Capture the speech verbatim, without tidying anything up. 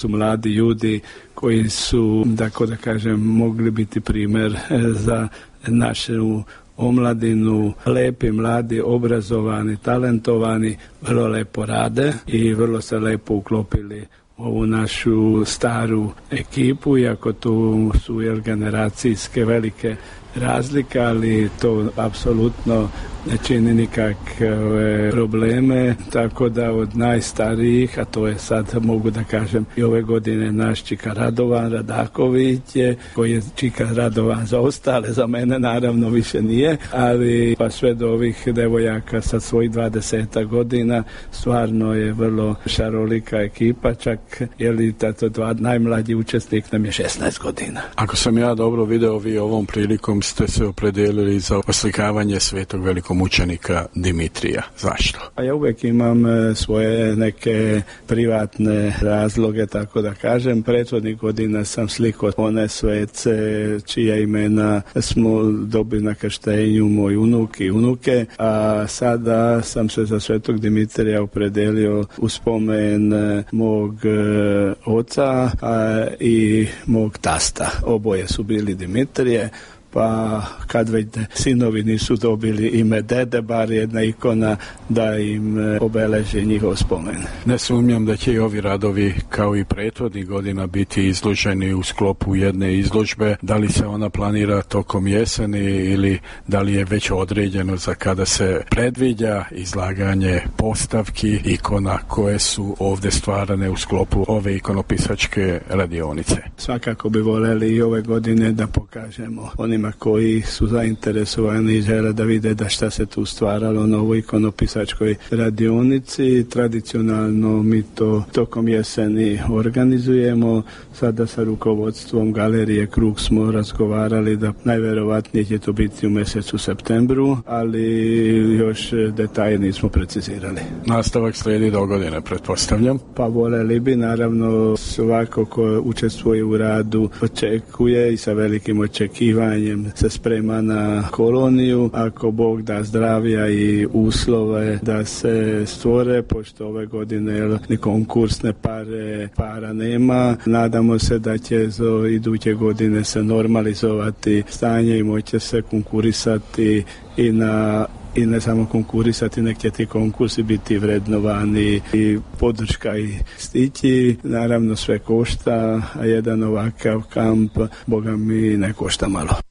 su mladi ljudi koji su, tako da kažem, mogli biti primjer za našu omladinu, lepi, mladi, obrazovani, talentovani, vrlo lepo rade i vrlo se lepo uklopili ovu našu staru ekipu, iako tu su i generacijske velike razlike, ali to apsolutno ne čini nikakve probleme, tako da od najstarijih, a to je sad, mogu da kažem, i ove godine naš Čika Radovan Radaković, koji je Čika Radovan za ostale, za mene naravno više nije, ali pa sve do ovih devojaka sa svojih dvadeset godina, stvarno je vrlo šarolika ekipa, čak je li tato dva najmlađi učesnik nam je šesnaest godina. Ako sam ja dobro video, vi ovom prilikom ste se opredijelili za oslikavanje svetog velikomučenika Dimitrija. Zašto? A ja uvijek imam svoje neke privatne razloge, tako da kažem. Prethodnih godina sam slikao one svece čija imena smo dobili na krštenju, moj unuk i unuke, a sada sam se za svetog Dimitrija opredijelio u spomen mog oca a, i mog tasta. Oboje su bili Dimitrije, pa kad već sinovi nisu dobili ime dede, bar jedna ikona da im obeleži njihov spomen. Ne sumnjam da će i ovi radovi kao i prethodnih godina biti izloženi u sklopu jedne izložbe. Da li se ona planira tokom jeseni ili da li je već određeno za kada se predviđa izlaganje postavki ikona koje su ovdje stvarane u sklopu ove ikonopisačke radionice? Svakako bi voljeli i ove godine da pokažemo onim koji su zainteresovani i žele da vide da šta se tu stvaralo na ovoj ikonopisačkoj radionici. Tradicionalno mi to tokom jeseni organizujemo. Sada sa rukovodstvom galerije Krug smo razgovarali da najverovatnije će to biti u mjesecu septembru, ali još detalje nismo precizirali. Nastavak slijedi do godine, pretpostavljam. Pa voljeli bi, naravno, svako ko učestvuje u radu očekuje i sa velikim očekivanjem se sprema na koloniju, ako Bog da zdravlja i uslove da se stvore, pošto ove godine ni konkursne pare para nema. Nadamo se da će za iduće godine se normalizovati stanje i moće se konkurisati i na i ne samo konkurisati, nek će ti konkursi biti vrednovani i podrška i stići. Naravno sve košta, a jedan ovakav kamp, Boga mi, ne košta malo.